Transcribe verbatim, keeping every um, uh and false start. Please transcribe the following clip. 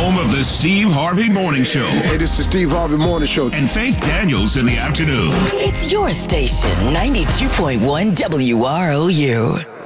home of the Steve Harvey Morning Show. Hey, this is Steve Harvey Morning Show. And Faith Daniels in the afternoon. It's your station, ninety-two point one W R O U.